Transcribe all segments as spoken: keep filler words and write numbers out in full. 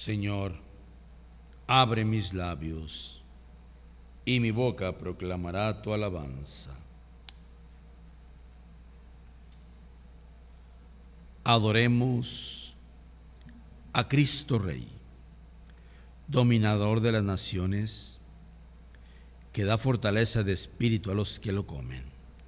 Señor, abre mis labios, y mi boca proclamará tu alabanza. Adoremos a Cristo Rey, dominador de las naciones, que da fortaleza de espíritu a los que lo comen.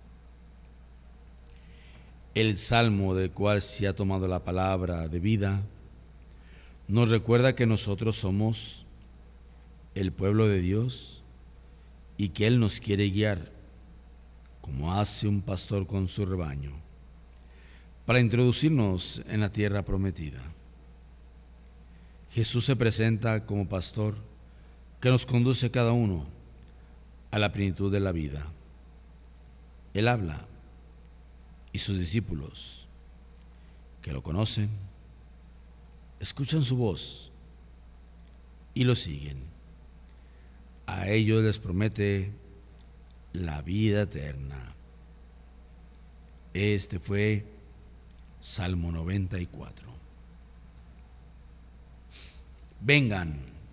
El salmo del cual se ha tomado la palabra de vida nos recuerda que nosotros somos el pueblo de Dios y que Él nos quiere guiar, como hace un pastor con su rebaño, para introducirnos en la tierra prometida. Jesús se presenta como pastor que nos conduce cada uno a la plenitud de la vida. Él habla y sus discípulos, que lo conocen, escuchan su voz y lo siguen. A ellos les promete la vida eterna. Este fue Salmo noventa y cuatro. Vengan,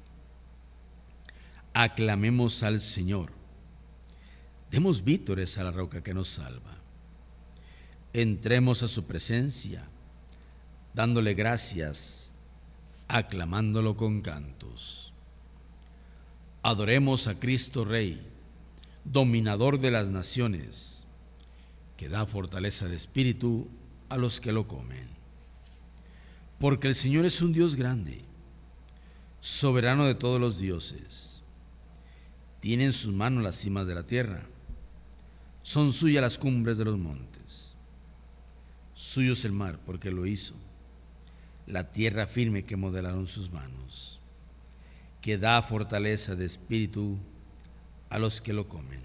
aclamemos al Señor, demos vítores a la roca que nos salva. Entremos a su presencia, dándole gracias, aclamándolo con cantos. Adoremos a Cristo Rey, dominador de las naciones, que da fortaleza de espíritu a los que lo comen. Porque el Señor es un Dios grande, soberano de todos los dioses. Tiene en sus manos las cimas de la tierra, son suyas las cumbres de los montes. Suyo es el mar, porque lo hizo, la tierra firme que modelaron sus manos, que da fortaleza de espíritu a los que lo comen.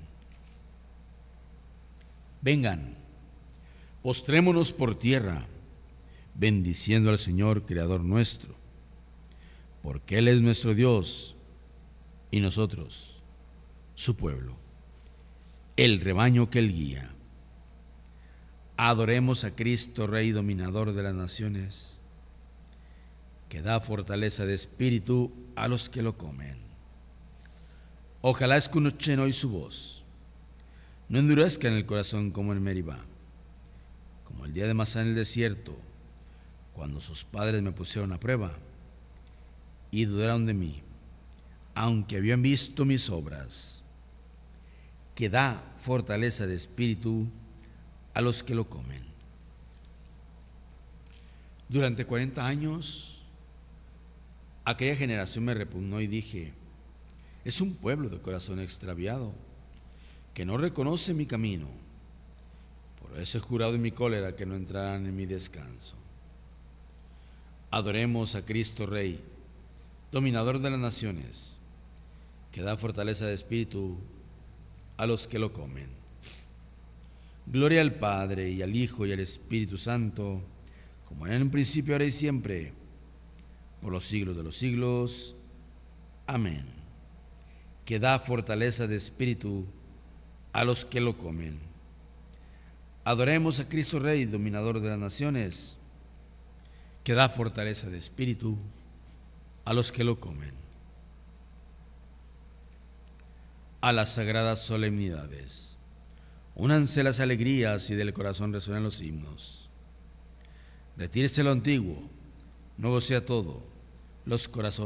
Vengan, postrémonos por tierra, bendiciendo al Señor, Creador nuestro, porque Él es nuestro Dios y nosotros, su pueblo, el rebaño que Él guía. Adoremos a Cristo, Rey dominador de las naciones, que da fortaleza de espíritu a los que lo comen. Ojalá escuchen hoy su voz, no endurezcan el corazón como en Meribá, como el día de Masá en el desierto, cuando sus padres me pusieron a prueba y dudaron de mí, aunque habían visto mis obras, que da fortaleza de espíritu a los que lo comen. Durante cuarenta años, aquella generación me repugnó y dije: es un pueblo de corazón extraviado, que no reconoce mi camino. Por eso he jurado en mi cólera que no entrarán en mi descanso. Adoremos a Cristo Rey, dominador de las naciones, que da fortaleza de espíritu a los que lo comen. Gloria al Padre, y al Hijo, y al Espíritu Santo, como era en un principio, ahora y siempre, por los siglos de los siglos. Amén. Que da fortaleza de espíritu a los que lo comen. Adoremos a Cristo Rey, dominador de las naciones, que da fortaleza de espíritu a los que lo comen. A las sagradas solemnidades, únanse las alegrías y del corazón resuenan los himnos. Retírese lo antiguo, nuevo sea todo, los corazones